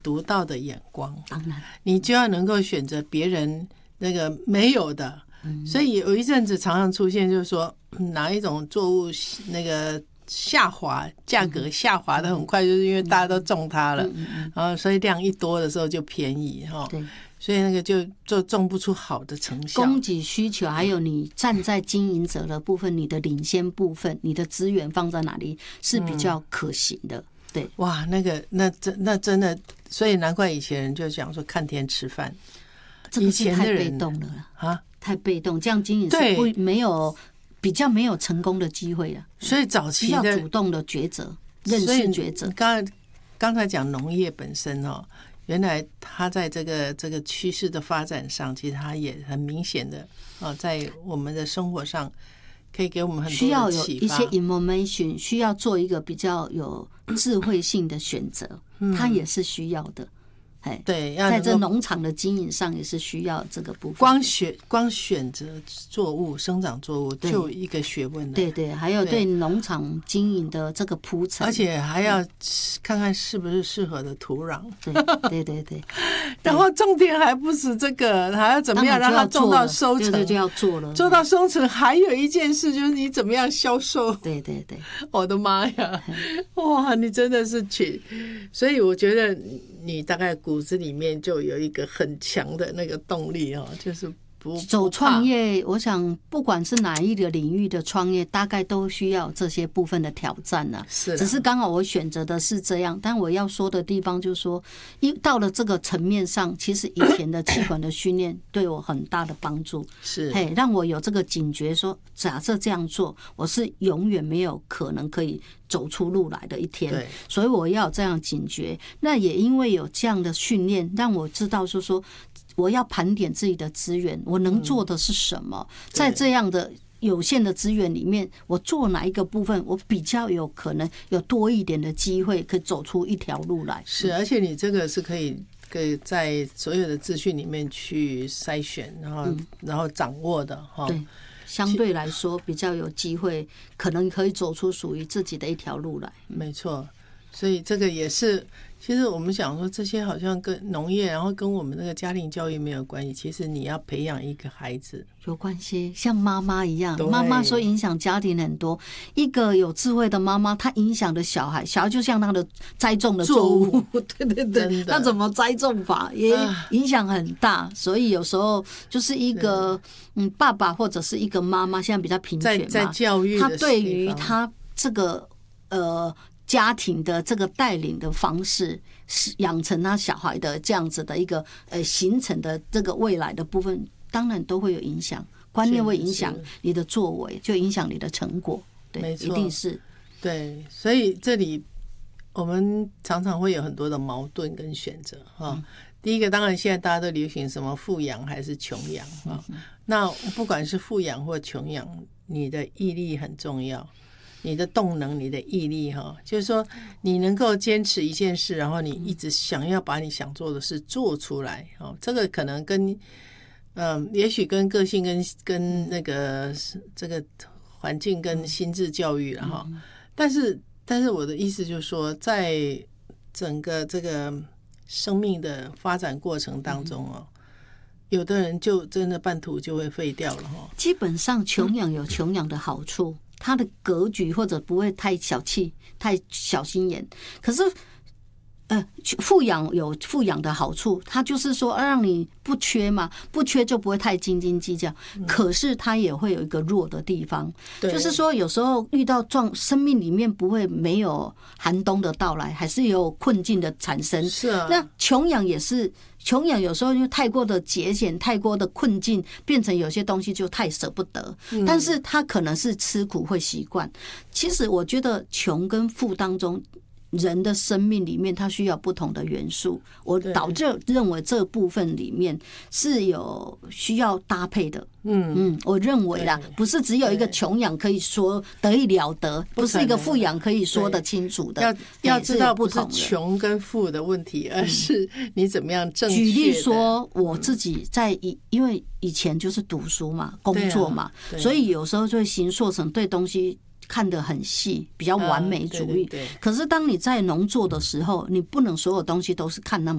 独到的眼光， 当然你就要能够选择别人那个没有的。所以有一阵子常常出现，就是说哪一种作物那个下滑，价格下滑的很快，就是因为大家都种它了，然后所以量一多的时候就便宜哈。 对， 所以那个就种不出好的成效。 供给需求，还有你站在经营者的部分，你的领先部分，你的资源放在哪里是比较可行的。对， 哇，那真的，所以难怪以前人就讲说看天吃饭。 这个是太被动了啊，太被动，这样经营是比较没有成功的机会了。 所以早期的要主动的抉择，认识抉择。 刚才讲农业本身哦，原来它在这个趋势的发展上，其实它也很明显的在我们的生活上可以给我们很多的启发。 需要有一些 information， 需要做一个比较有智慧性的选择，它也是需要的。 对， 在这农场的经营上也是需要这个部分。 光选择作物、生长作物就一个学问了。 对对，还有对农场经营的这个铺陈， 而且还要看看是不是适合的土壤。 对对对。 然后重点还不止这个，还要怎么样让它种到收成？ 对，就要做了。 做到收成，还有一件事就是你怎么样销售。 对对对， 我的妈呀！哇，你真的是所以我觉得你大概骨子里面就有一个很强的那个动力哦，就是走创业。我想不管是哪一个领域的创业，大概都需要这些部分的挑战呢。 是， 只是刚好我选择的是这样，但我要说的地方就是说，到了这个层面上，其实以前的气管的训练对我很大的帮助， 是让我有这个警觉说，假设这样做，我是永远没有可能可以走出路来的一天，所以我要有这样警觉。那也因为有这样的训练，让我知道说我要盘点自己的资源，我能做的是什么？在这样的有限的资源里面，我做哪一个部分，我比较有可能有多一点的机会，可以走出一条路来。 是，而且你这个是可以在所有的资讯里面去筛选，然后掌握的哈。 对，相对来说比较有机会，可能可以走出属于自己的一条路来。 没错，所以这个也是。其实我们想说这些好像跟农业，然后跟我们那个家庭教育没有关系。其实你要培养一个孩子有关系，像妈妈一样，妈妈说影响家庭很多。一个有智慧的妈妈，她影响的小孩就像她的栽种的作物，对对对，那怎么栽种法也影响很大。所以有时候就是一个爸爸或者是一个妈妈，现在比较平权嘛， 在教育的他对于他这个家庭的这个带领的方式，养成他小孩的这样子的一个形成的这个未来的部分，当然都会有影响，观念会影响你的作为，就影响你的成果。对，一定是对。所以这里我们常常会有很多的矛盾跟选择哈。第一个，当然现在大家都流行什么富养还是穷养啊？那不管是富养或穷养，你的毅力很重要。你的动能，你的毅力哈，就是说你能够坚持一件事，然后你一直想要把你想做的事做出来哦。这个可能跟也许跟个性跟那个这个环境跟心智教育了哈。但是我的意思就是说，在整个这个生命的发展过程当中哦，有的人就真的半途就会废掉了哈。 基本上穷养有穷养的好处。他的格局或者不会太小气、太小心眼，可是富养有富养的好处，它就是说让你不缺嘛，不缺就不会太斤斤计较。可是它也会有一个弱的地方，就是说有时候遇到生命里面不会没有寒冬的到来，还是有困境的产生。 是啊， 那穷养也是。穷养有时候因为太过的节俭、太过的困境，变成有些东西就太舍不得。但是他可能是吃苦会习惯。其实我觉得穷跟富当中，人的生命里面它需要不同的元素。我导致认为这部分里面是有需要搭配的。我认为啦，不是只有一个穷养可以说得意了得，不是一个富养可以说得清楚的。 要知道不是穷跟富的问题，而是你怎么样正确的。 举例说，我自己因为以前就是读书嘛、工作嘛，所以有时候就会形塑成对东西看得很细，比较完美主义。可是当你在农作的时候，你不能所有东西都是看那么